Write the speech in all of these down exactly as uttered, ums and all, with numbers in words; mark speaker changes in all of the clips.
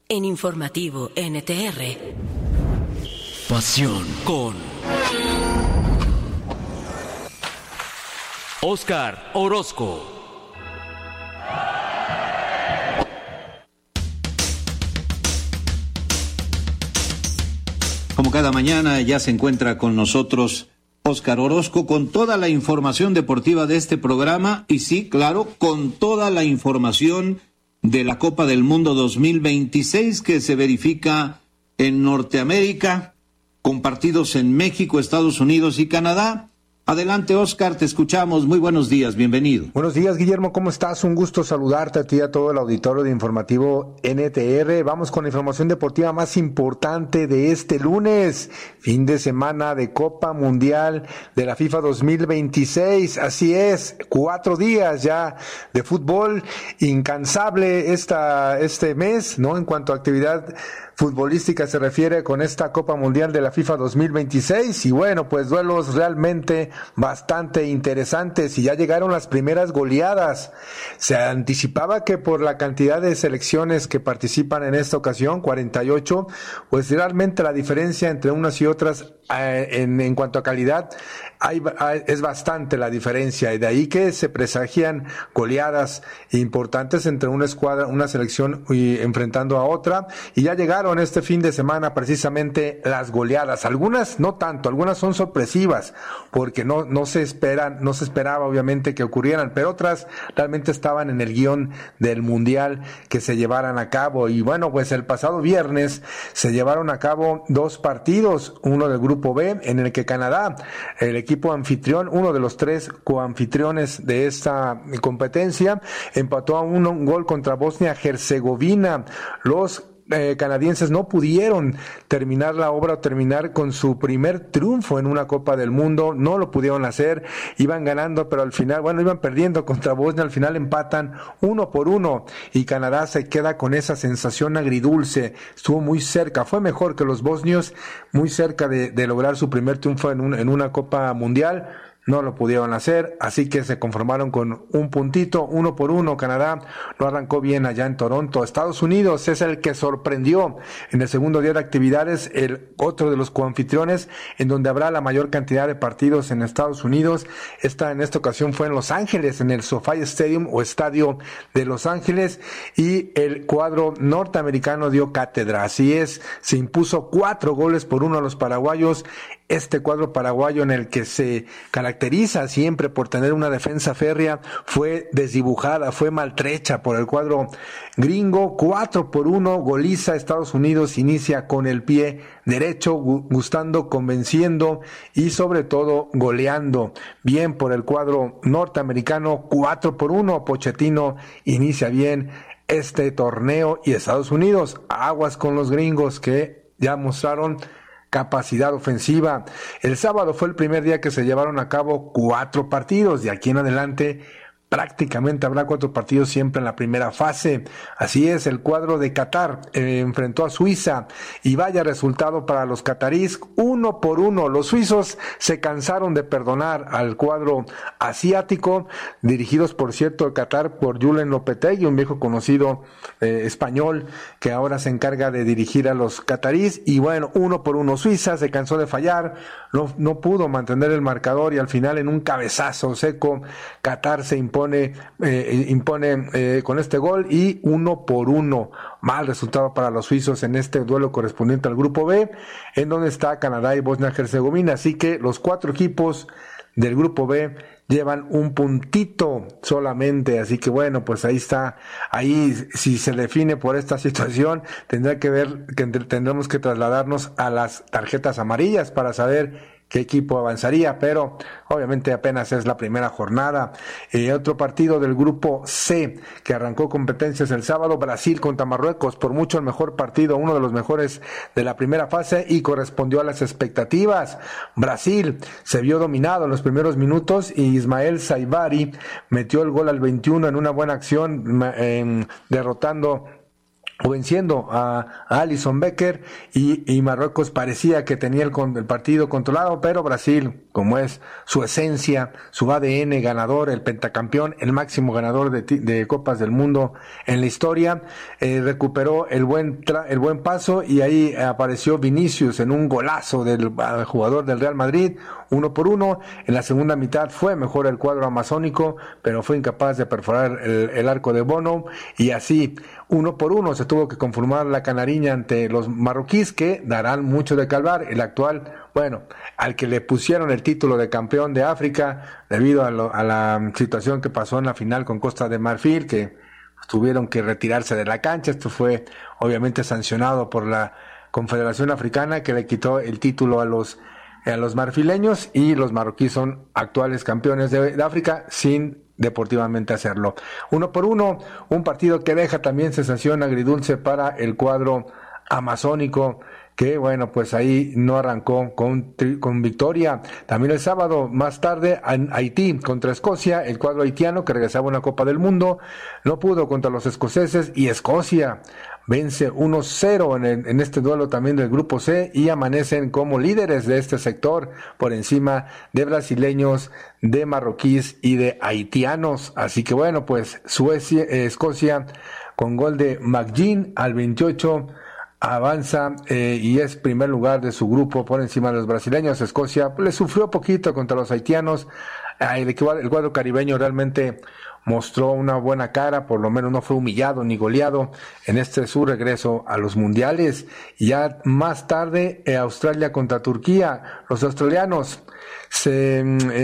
Speaker 1: En Informativo N T R.
Speaker 2: Pasión con Óscar Orozco.
Speaker 3: Como cada mañana ya se encuentra con nosotros Óscar Orozco con toda la información deportiva de este programa y sí, claro, con toda la información de la Copa del Mundo dos mil veintiséis que se verifica en Norteamérica, con partidos en México, Estados Unidos y Canadá. Adelante, Óscar, te escuchamos. Muy buenos días, bienvenido.
Speaker 4: Buenos días, Guillermo, ¿cómo estás? Un gusto saludarte a ti y a todo el auditorio de Informativo N T R. Vamos con la información deportiva más importante de este lunes, fin de semana de Copa Mundial de la FIFA dos mil veintiséis. Así es, cuatro días ya de fútbol, incansable esta, este mes, ¿no? En cuanto a actividad futbolística se refiere con esta Copa Mundial de la FIFA dos mil veintiséis y bueno, pues duelos realmente bastante interesantes y ya llegaron las primeras goleadas. Se anticipaba que por la cantidad de selecciones que participan en esta ocasión, cuarenta y ocho, pues realmente la diferencia entre unas y otras eh, en, en cuanto a calidad hay, hay, es bastante la diferencia y de ahí que se presagian goleadas importantes entre una escuadra, una selección y enfrentando a otra y ya llegaron este fin de semana precisamente las goleadas, algunas no tanto, algunas son sorpresivas porque no, no se esperan, no se esperaba obviamente que ocurrieran, pero otras realmente estaban en el guión del mundial que se llevaran a cabo y bueno, pues el pasado viernes se llevaron a cabo dos partidos, uno del grupo B en el que Canadá, el equipo anfitrión, uno de los tres coanfitriones de esta competencia, empató a uno, un gol contra Bosnia-Herzegovina. Los Eh, canadienses no pudieron terminar la obra o terminar con su primer triunfo en una Copa del Mundo, no lo pudieron hacer, iban ganando, pero al final, bueno, iban perdiendo contra Bosnia, al final empatan uno por uno y Canadá se queda con esa sensación agridulce, estuvo muy cerca, fue mejor que los bosnios, muy cerca de, de lograr su primer triunfo en, un, en una Copa Mundial. No lo pudieron hacer, así que se conformaron con un puntito, uno por uno. Canadá lo arrancó bien allá en Toronto. Estados Unidos es el que sorprendió en el segundo día de actividades, el otro de los coanfitriones, en donde habrá la mayor cantidad de partidos en Estados Unidos. Esta en esta ocasión fue en Los Ángeles, en el SoFi Stadium o Estadio de Los Ángeles, y el cuadro norteamericano dio cátedra. Así es, se impuso cuatro goles por uno a los paraguayos. Este cuadro paraguayo en el que se caracteriza siempre por tener una defensa férrea fue desdibujada, fue maltrecha por el cuadro gringo. Cuatro por uno, goliza. Estados Unidos inicia con el pie derecho, gustando, convenciendo y sobre todo goleando. Bien por el cuadro norteamericano, cuatro por uno. Pochettino inicia bien este torneo y Estados Unidos, aguas con los gringos que ya mostraron capacidad ofensiva. El sábado fue el primer día que se llevaron a cabo cuatro partidos. De aquí en adelante prácticamente habrá cuatro partidos siempre en la primera fase. Así es, el cuadro de Qatar eh, enfrentó a Suiza y vaya resultado para los cataríes, uno por uno. Los suizos se cansaron de perdonar al cuadro asiático, dirigidos por cierto de Qatar por Julen Lopetegui, un viejo conocido eh, español que ahora se encarga de dirigir a los cataríes y bueno, uno por uno. Suiza se cansó de fallar, no, no pudo mantener el marcador y al final en un cabezazo seco Qatar se impone Impone, eh, impone eh, con este gol y uno por uno. Mal resultado para los suizos en este duelo correspondiente al grupo B, en donde está Canadá y Bosnia-Herzegovina. Así que los cuatro equipos del grupo B llevan un puntito solamente, así que bueno, pues ahí está, ahí si se define por esta situación, tendrá que ver, que tendremos que trasladarnos a las tarjetas amarillas para saber qué equipo avanzaría, pero obviamente apenas es la primera jornada. Eh, otro partido del grupo C que arrancó competencias el sábado, Brasil contra Marruecos, por mucho el mejor partido, uno de los mejores de la primera fase y correspondió a las expectativas. Brasil se vio dominado en los primeros minutos y Ismael Saibari metió el gol al veintiuno en una buena acción, eh, derrotando venciendo a, a Alisson Becker y, y Marruecos parecía que tenía el, el partido controlado, pero Brasil, como es su esencia, su A D N ganador, el pentacampeón, el máximo ganador de, de Copas del Mundo en la historia, eh, recuperó el buen tra, el buen paso y ahí apareció Vinicius en un golazo del jugador del Real Madrid, uno por uno. En la segunda mitad fue mejor el cuadro amazónico, pero fue incapaz de perforar el, el arco de Bono, y así uno por uno se tuvo que conformar la canariña ante los marroquíes, que darán mucho de calvar. El actual, bueno, al que le pusieron el título de campeón de África debido a, lo, a la situación que pasó en la final con Costa de Marfil, que tuvieron que retirarse de la cancha. Esto fue obviamente sancionado por la Confederación Africana, que le quitó el título a los a los marfileños, y los marroquíes son actuales campeones de, de África sin deportivamente hacerlo. Uno por uno, un partido que deja también sensación agridulce para el cuadro amazónico, que bueno, pues ahí no arrancó con, con victoria. También el sábado, más tarde, en Haití contra Escocia, el cuadro haitiano, que regresaba a una Copa del Mundo, no pudo contra los escoceses, y Escocia vence uno cero en, el, en este duelo también del grupo C, y amanecen como líderes de este sector por encima de brasileños, de marroquíes y de haitianos. Así que bueno, pues Suecia, eh, Escocia con gol de McGinn al veintiocho avanza eh, y es primer lugar de su grupo por encima de los brasileños. Escocia le sufrió poquito contra los haitianos. El, el cuadro caribeño realmente mostró una buena cara, por lo menos no fue humillado ni goleado en este su regreso a los mundiales. Y ya más tarde, eh, Australia contra Turquía. Los australianos se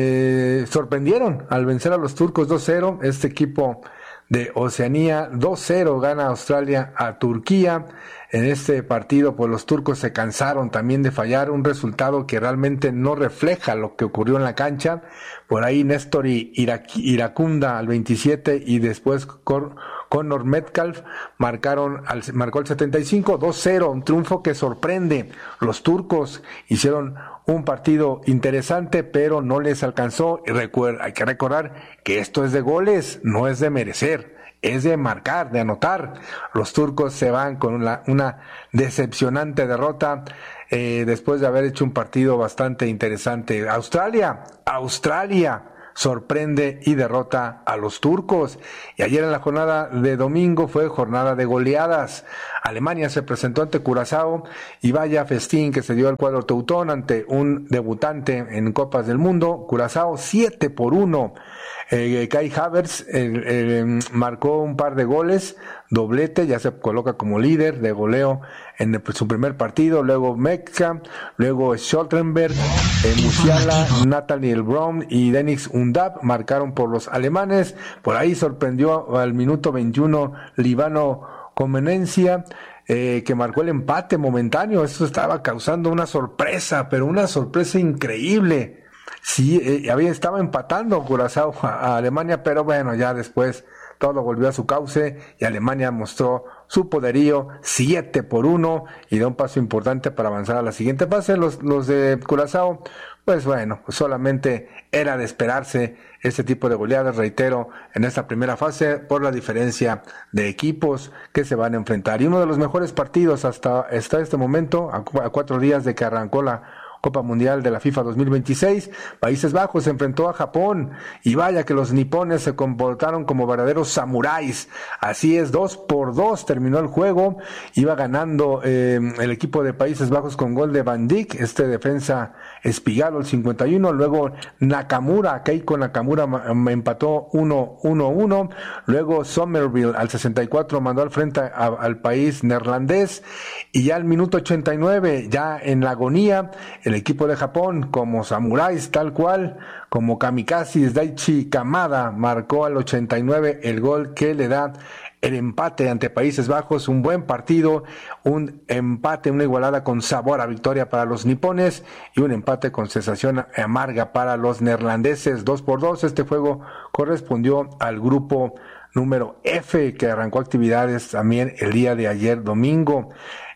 Speaker 4: eh, sorprendieron al vencer a los turcos dos cero. Este equipo de Oceanía dos cero gana Australia a Turquía. En este partido, pues los turcos se cansaron también de fallar, un resultado que realmente no refleja lo que ocurrió en la cancha. Por ahí Néstor Iracunda al veintisiete y después Cor Conor Metcalf marcaron al, marcó el setenta y cinco, dos cero, un triunfo que sorprende. Los turcos hicieron un partido interesante, pero no les alcanzó. Y recuerda, hay que recordar que esto es de goles, no es de merecer. Es de marcar, de anotar. Los turcos se van con una, una decepcionante derrota eh, después de haber hecho un partido bastante interesante. Australia, Australia sorprende y derrota a los turcos. Y ayer en la jornada de domingo fue jornada de goleadas. Alemania se presentó ante Curazao y vaya festín que se dio al cuadro teutón ante un debutante en Copas del Mundo. Curazao siete por uno. Eh, Kai Havertz eh, eh, marcó un par de goles, doblete, ya se coloca como líder de goleo en el, su primer partido. Luego Mekka, luego Scholtenberg, eh, Musiala, Nathaniel Brown y Dennis Undav marcaron por los alemanes. Por ahí sorprendió al minuto veintiuno Líbano Comenencia, eh, que marcó el empate momentáneo. Esto estaba causando una sorpresa, pero una sorpresa increíble. Sí, eh, había, estaba empatando Curazao a, a Alemania, pero bueno, ya después todo volvió a su cauce y Alemania mostró su poderío siete por uno y dio un paso importante para avanzar a la siguiente fase. Los, los de Curazao, pues bueno, solamente era de esperarse este tipo de goleadas, reitero, en esta primera fase por la diferencia de equipos que se van a enfrentar. Y uno de los mejores partidos hasta, hasta este momento, a, a cuatro días de que arrancó la Copa Mundial de la FIFA dos mil veintiséis, Países Bajos se enfrentó a Japón y vaya que los nipones se comportaron como verdaderos samuráis. Así es, dos por dos terminó el juego, iba ganando eh, el equipo de Países Bajos con gol de Van Dijk, este defensa Espigalo al cincuenta y uno, luego Nakamura, Keiko Nakamura me empató uno uno, luego Somerville al sesenta y cuatro mandó al frente a, al país neerlandés y ya al minuto ochenta y nueve, ya en la agonía, el El equipo de Japón, como samuráis tal cual, como kamikazes, Daichi Kamada marcó al ochenta y nueve el gol que le da el empate ante Países Bajos. Un buen partido, un empate, una igualada con sabor a victoria para los nipones y un empate con sensación amarga para los neerlandeses. Dos por dos, este juego correspondió al grupo número F, que arrancó actividades también el día de ayer domingo.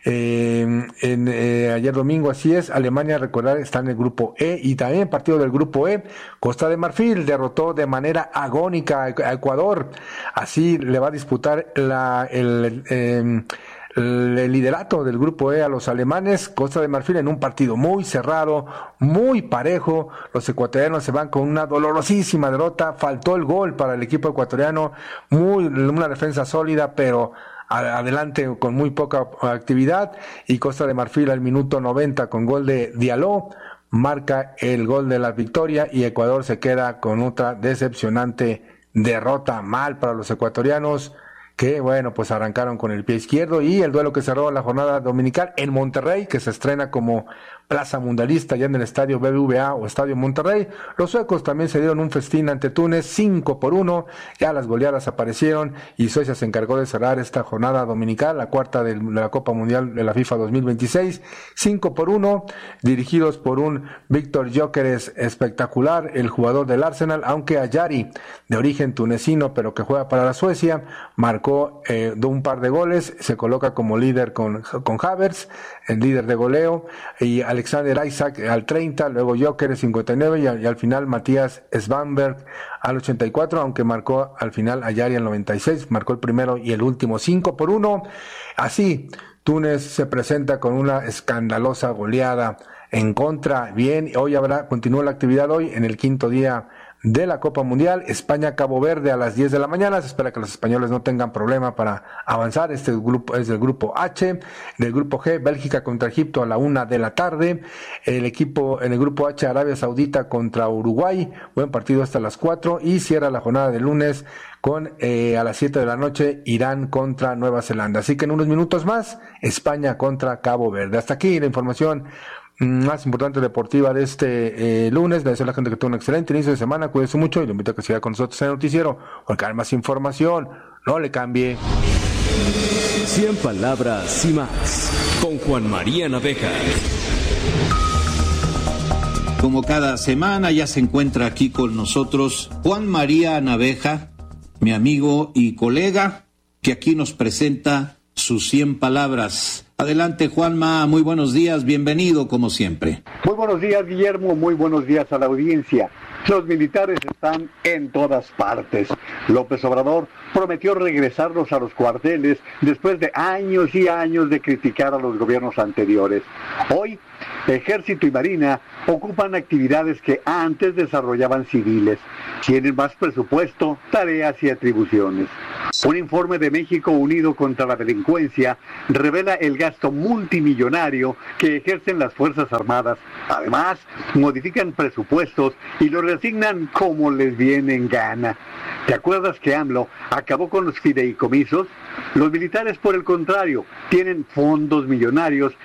Speaker 4: Eh, en, eh, ayer domingo, así es, Alemania, recordar, está en el grupo E, y también el partido del grupo E, Costa de Marfil derrotó de manera agónica a Ecuador, así le va a disputar la, el, eh, el liderato del grupo E a los alemanes. Costa de Marfil en un partido muy cerrado, muy parejo. Los ecuatorianos se van con una dolorosísima derrota. Faltó el gol para el equipo ecuatoriano, muy una defensa sólida, pero adelante con muy poca actividad. Y Costa de Marfil al minuto noventa con gol de Diallo marca el gol de la victoria y Ecuador se queda con otra decepcionante derrota. Mal para los ecuatorianos, que bueno, pues arrancaron con el pie izquierdo. Y el duelo que cerró la jornada dominical en Monterrey, que se estrena como plaza mundialista ya en el estadio B B V A o estadio Monterrey. Los suecos también se dieron un festín ante Túnez, cinco por uno, ya las goleadas aparecieron y Suecia se encargó de cerrar esta jornada dominical, la cuarta de la Copa Mundial de la FIFA dos mil veintiséis, cinco por uno, dirigidos por un Víctor Gyökeres espectacular, el jugador del Arsenal, aunque Ayari, de origen tunecino pero que juega para la Suecia, marcó eh, un par de goles, se coloca como líder con, con Havertz, el líder de goleo, y Alexander Isaac al treinta, luego Gyökeres cincuenta y nueve y, y al final Matías Svanberg al ochenta y cuatro, aunque marcó al final Ayari al noventa y seis, marcó el primero y el último, cinco por uno. Así, Túnez se presenta con una escandalosa goleada en contra. Bien, hoy habrá, continúa la actividad hoy en el quinto día de la Copa Mundial. España-Cabo Verde a las diez de la mañana. Se espera que los españoles no tengan problema para avanzar. Este grupo es del grupo H. Del grupo G, Bélgica contra Egipto a la una de la tarde. El equipo en el grupo H, Arabia Saudita contra Uruguay. Buen partido hasta las cuatro. Y cierra la jornada de lunes con eh, a las siete de la noche Irán contra Nueva Zelanda. Así que en unos minutos más, España contra Cabo Verde. Hasta aquí la información más importante deportiva de este eh, lunes. Le deseo a la gente que tenga un excelente inicio de semana, cuídese mucho y lo invito a que siga con nosotros en el noticiero porque hay más información, no le cambie.
Speaker 2: Cien palabras y más con Juan María Naveja.
Speaker 3: Como cada semana ya se encuentra aquí con nosotros Juan María Naveja, mi amigo y colega, que aquí nos presenta sus cien palabras. Adelante, Juanma, muy buenos días, bienvenido como siempre.
Speaker 5: Muy buenos días, Guillermo, muy buenos días a la audiencia. Los militares están en todas partes. López Obrador prometió regresarlos a los cuarteles después de años y años de criticar a los gobiernos anteriores. Hoy, Ejército y Marina ocupan actividades que antes desarrollaban civiles. Tienen más presupuesto, tareas y atribuciones. Un informe de México Unido contra la Delincuencia revela el gasto multimillonario que ejercen las Fuerzas Armadas. Además, modifican presupuestos y los reasignan como les viene en gana. ¿Te acuerdas que AMLO acabó con los fideicomisos? Los militares, por el contrario, tienen fondos millonarios